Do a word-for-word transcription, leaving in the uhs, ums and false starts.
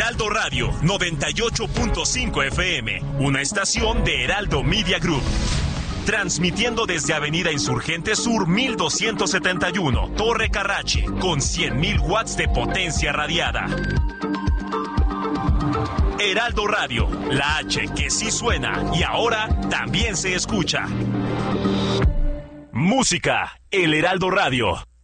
Heraldo Radio noventa y ocho punto cinco F M, una estación de Heraldo Media Group. Transmitiendo desde Avenida Insurgente Sur mil doscientos setenta y uno, Torre Carrache, con cien mil watts de potencia radiada. Heraldo Radio, la H que sí suena y ahora también se escucha. Música, el Heraldo Radio.